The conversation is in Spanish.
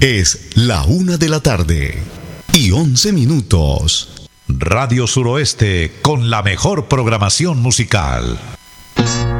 Es la 1:11 PM. Radio Suroeste con la mejor programación musical.